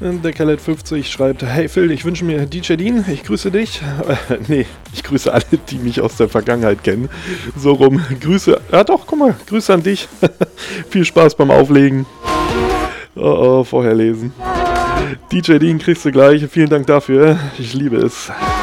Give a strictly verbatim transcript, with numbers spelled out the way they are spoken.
Der Khaled fünfzig schreibt, hey Phil, ich wünsche mir D J Dean, ich grüße dich. Äh, nee, ich grüße alle, die mich aus der Vergangenheit kennen. So rum, Grüße, ja doch, guck mal, Grüße an dich. Viel Spaß beim Auflegen. Oh, oh, vorher lesen. D J Dean kriegst du gleich, vielen Dank dafür, ich liebe es.